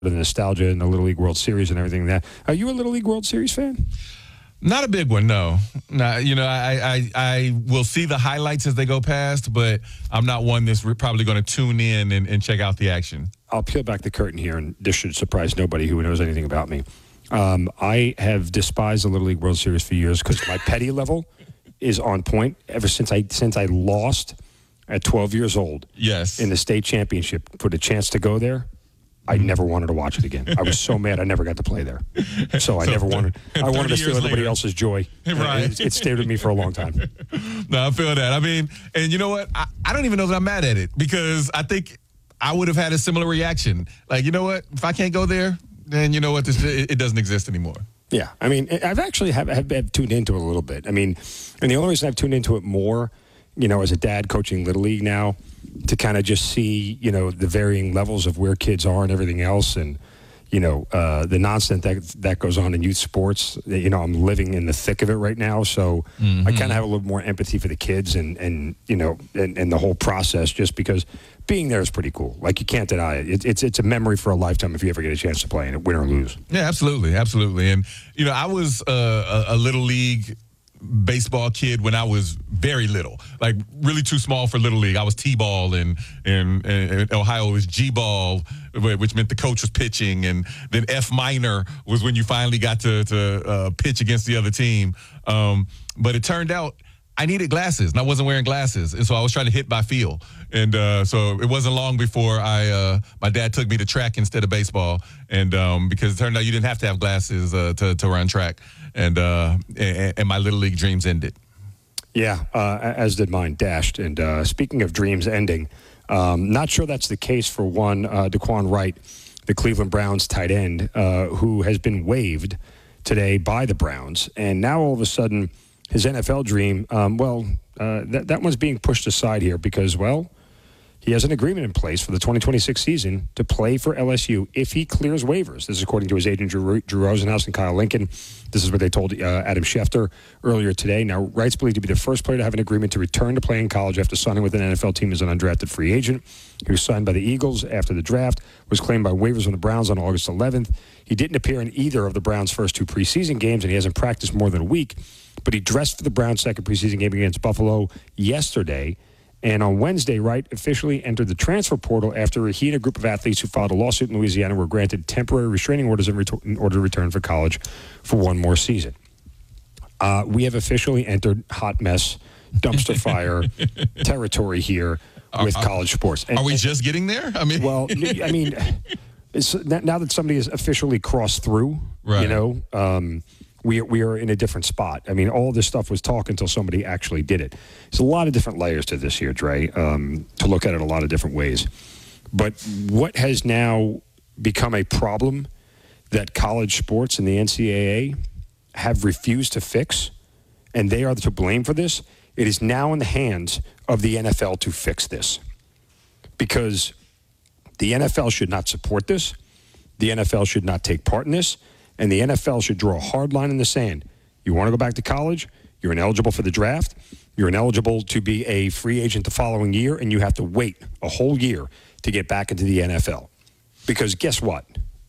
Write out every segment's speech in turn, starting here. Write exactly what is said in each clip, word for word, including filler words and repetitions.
the nostalgia and the Little League World Series and everything. That are you a Little League World Series fan? Not a big one, no. Nah, you know, I, I I will see the highlights as they go past, but I'm not one that's probably going to tune in and, and check out the action. I'll peel back the curtain here, and this should surprise nobody who knows anything about me. Um, I have despised the Little League World Series for years because my petty level is on point ever since I since I lost at twelve years old. Yes. In the state championship for the chance to go there. I never wanted to watch it again. I was so mad I never got to play there. So I so never wanted. I wanted to steal everybody later. else's joy. Right. It, it stayed with me for a long time. No, I feel that. I mean, and you know what? I, I don't even know that I'm mad at it because I think I would have had a similar reaction. Like, you know what? If I can't go there, then you know what? This it, it doesn't exist anymore. Yeah. I mean, I've actually have, have, have tuned into it a little bit. I mean, and the only reason I've tuned into it more, you know, as a dad coaching Little League now, to kind of just see, you know, the varying levels of where kids are and everything else, and, you know, uh, the nonsense that that goes on in youth sports. You know, I'm living in the thick of it right now, so mm-hmm. I kind of have a little more empathy for the kids and, and you know, and, and the whole process, just because being there is pretty cool. Like, you can't deny it. it. It's it's a memory for a lifetime if you ever get a chance to play in it, win or lose. Yeah, absolutely, absolutely. And, you know, I was uh, a, a Little League baseball kid when I was very little, like really too small for Little League. I was T-ball, and and, and Ohio was G-ball, which meant the coach was pitching, and then F minor was when you finally got to, to uh, pitch against the other team. Um, but it turned out I needed glasses, and I wasn't wearing glasses, and so I was trying to hit by feel. And uh, so it wasn't long before I, uh, my dad took me to track instead of baseball, and um, because it turned out you didn't have to have glasses uh, to to run track, and, uh, and and my Little League dreams ended. Yeah, uh, as did mine, dashed. And uh, speaking of dreams ending, um, not sure that's the case for one uh, Daquan Wright, the Cleveland Browns tight end, uh, who has been waived today by the Browns, and now all of a sudden his N F L dream, um, well, uh, that that one's being pushed aside here because, well, he has an agreement in place for the twenty twenty-six season to play for L S U if he clears waivers. This is according to his agent, Drew, Drew Rosenhaus and Kyle Lincoln. This is what they told uh, Adam Schefter earlier today. Now, Wright's believed to be the first player to have an agreement to return to play in college after signing with an N F L team as an undrafted free agent. He was signed by the Eagles after the draft, was claimed by waivers from the Browns on August eleventh. He didn't appear in either of the Browns' first two preseason games, and he hasn't practiced more than a week. But he dressed for the Browns' second preseason game against Buffalo yesterday. And on Wednesday, Wright officially entered the transfer portal after he and a group of athletes who filed a lawsuit in Louisiana were granted temporary restraining orders in, retor- in order to return for college for one more season. Uh, we have officially entered hot mess, dumpster fire territory here with uh, college sports. And, are we just getting there? I mean, well, I mean, it's, now that somebody has officially crossed through, right. you know, um, We we are in a different spot. I mean, all this stuff was talk until somebody actually did it. There's a lot of different layers to this here, Dre, um, to look at it a lot of different ways. But what has now become a problem that college sports and the N C double A have refused to fix, and they are to blame for this, it is now in the hands of the N F L to fix this. Because the N F L should not support this. The N F L should not take part in this. And the N F L should draw a hard line in the sand. You want to go back to college? You're ineligible for the draft. You're ineligible to be a free agent the following year, and you have to wait a whole year to get back into the N F L. Because guess what?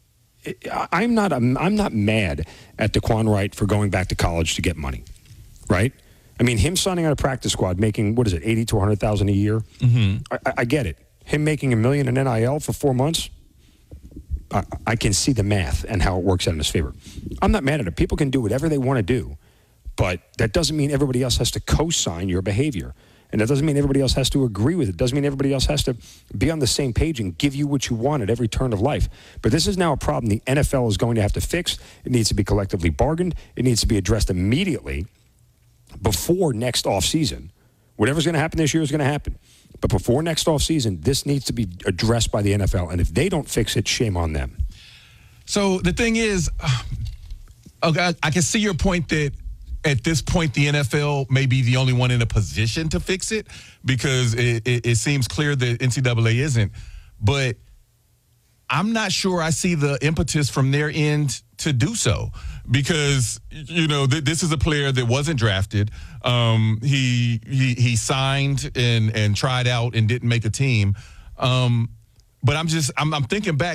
I'm not I'm not mad at Daquan Wright for going back to college to get money, right? I mean, him signing on a practice squad, making, what is it, eighty to one hundred thousand dollars a year? Mm-hmm. I, I get it. Him making a million in N I L for four months, I, I can see the math and how it works out in his favor. I'm not mad at it. People can do whatever they want to do, but that doesn't mean everybody else has to co-sign your behavior. And that doesn't mean everybody else has to agree with it. It doesn't mean everybody else has to be on the same page and give you what you want at every turn of life. But this is now a problem the N F L is going to have to fix. It needs to be collectively bargained. It needs to be addressed immediately before next offseason. Whatever's going to happen this year is going to happen. But before next offseason, this needs to be addressed by the N F L. And if they don't fix it, shame on them. So the thing is, okay, I can see your point that at this point, the N F L may be the only one in a position to fix it because it, it, it seems clear that N C double A isn't. But I'm not sure I see the impetus from their end to do so because, you know, th- this is a player that wasn't drafted. Um, he, he he signed and, and tried out and didn't make a team. Um, but I'm just I'm, I'm thinking back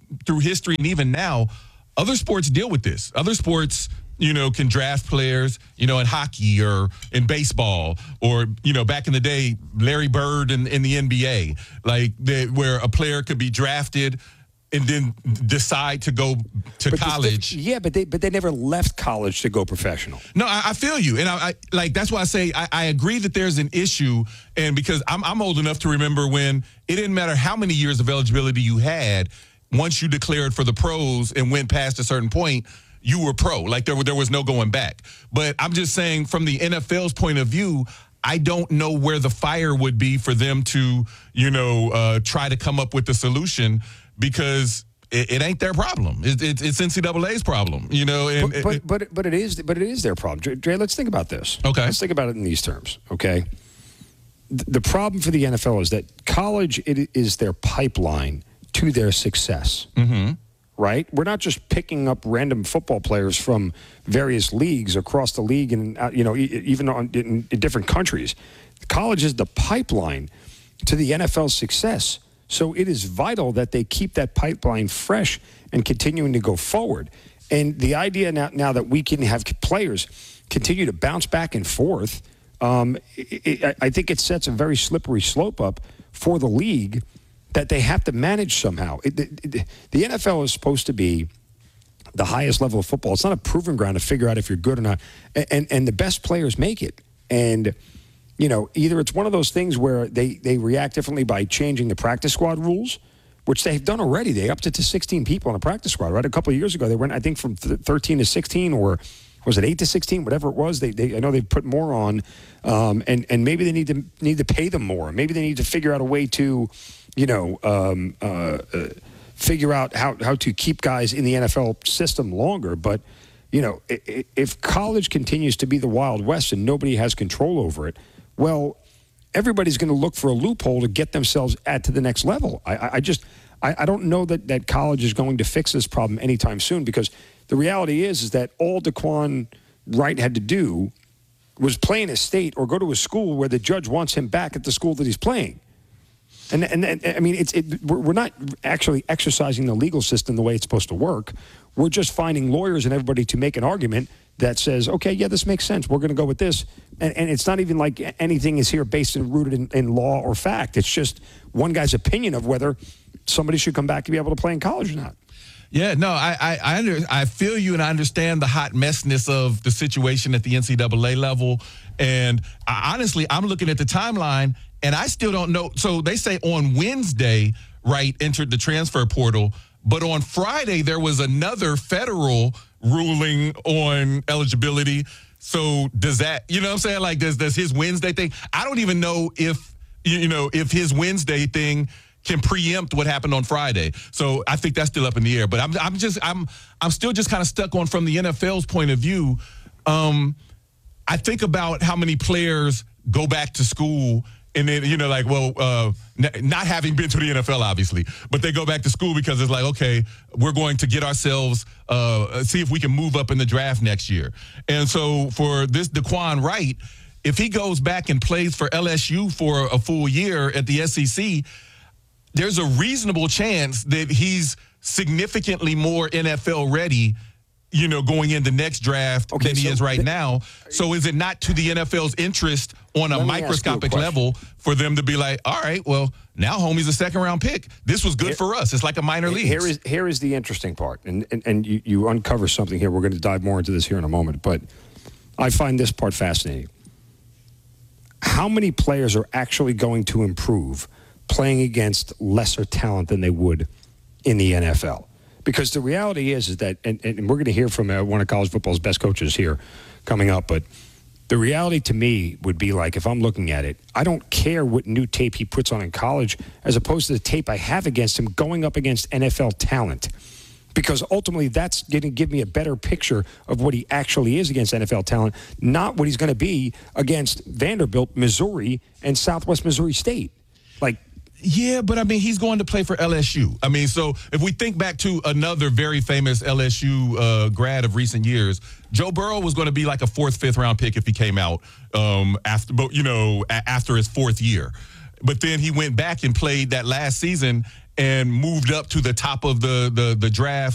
through history and even now, other sports deal with this. Other sports, you know, can draft players, you know, in hockey or in baseball, or, you know, back in the day, Larry Bird in, in the N B A, like the, where a player could be drafted and then decide to go to but college. The, yeah, but they but they never left college to go professional. No, I, I feel you, and I, I like that's why I say I, I agree that there's an issue, and because I'm I'm old enough to remember when it didn't matter how many years of eligibility you had, once you declared for the pros and went past a certain point, you were pro. Like there there was no going back. But I'm just saying, from the N F L's point of view, I don't know where the fire would be for them to, you know, uh, try to come up with a solution, because it, it ain't their problem. It, it, it's N C double A's problem, you know. And but but, it, but but it is but it is their problem. Dre, Dre, let's think about this. Okay. Let's think about it in these terms. Okay. The, the problem for the N F L is that college it is their pipeline to their success. mm-hmm. Right? We're not just picking up random football players from various leagues across the league, and uh, you know, e- even on, in, in different countries. College is the pipeline to the N F L's success. So it is vital that they keep that pipeline fresh and continuing to go forward. And the idea now, now that we can have players continue to bounce back and forth, um, it, it, I think it sets a very slippery slope up for the league that they have to manage somehow. It, it, the N F L is supposed to be the highest level of football. It's not a proving ground to figure out if you're good or not. And, and the best players make it. And, you know, either it's one of those things where they, they react differently by changing the practice squad rules, which they've done already. They upped it to sixteen people on a practice squad, right? A couple of years ago, they went, I think, from thirteen to sixteen, or was it eight to sixteen, whatever it was. They, they I know they put more on, um, and, and maybe they need to need to pay them more. Maybe they need to figure out a way to, you know, um, uh, uh, figure out how, how to keep guys in the N F L system longer. But, you know, if college continues to be the Wild West and nobody has control over it, well, everybody's going to look for a loophole to get themselves at to the next level. I, I just, I, I don't know that, that college is going to fix this problem anytime soon, because the reality is, is that all Daquan Wright had to do was play in a state or go to a school where the judge wants him back at the school that he's playing. And, and, and I mean, it's it, we're, we're not actually exercising the legal system the way it's supposed to work. We're just finding lawyers and everybody to make an argument that says, okay, yeah, this makes sense. We're going to go with this. And, and it's not even like anything is here based and rooted in, in law or fact. It's just one guy's opinion of whether somebody should come back to be able to play in college or not. Yeah, no, I I I, under, I feel you, and I understand the hot messness of the situation at the N C double A level. And I, honestly, I'm looking at the timeline, and I still don't know. So they say on Wednesday, Wright entered the transfer portal, but on Friday there was another federal ruling on eligibility. So does that, you know what I'm saying? Like, does does his Wednesday thing? I don't even know if you know if his Wednesday thing can preempt what happened on Friday. So I think that's still up in the air. But I'm I'm just I'm I'm still just kind of stuck on, from the N F L's point of view. Um, I think about how many players go back to school, and then, you know, like, well, uh, n- not having been to the N F L, obviously, but they go back to school because it's like, okay, we're going to get ourselves, uh, see if we can move up in the draft next year. And so for this Daquan Wright, if he goes back and plays for L S U for a full year at the S E C, there's a reasonable chance that he's significantly more N F L ready, you know, going into next draft okay, than he so is right th- now. So is it not to the N F L's interest on a microscopic a level for them to be like, all right, well, now homie's a second round pick. This was good here, for us. It's like a minor league. Here is here is the interesting part. And and, and you, you uncover something here. We're going to dive more into this here in a moment. But I find this part fascinating. How many players are actually going to improve playing against lesser talent than they would in the N F L? Because the reality is, is that, and, and we're going to hear from uh, one of college football's best coaches here coming up, but the reality to me would be like, if I'm looking at it, I don't care what new tape he puts on in college as opposed to the tape I have against him going up against N F L talent. Because ultimately that's going to give me a better picture of what he actually is against N F L talent, not what he's going to be against Vanderbilt, Missouri, and Southwest Missouri State. Like, yeah, but I mean, he's going to play for L S U. I mean, so if we think back to another very famous L S U uh, grad of recent years, Joe Burrow was going to be like a fourth, fifth round pick if he came out um, after, you know, after his fourth year. But then he went back and played that last season and moved up to the top of the the, the draft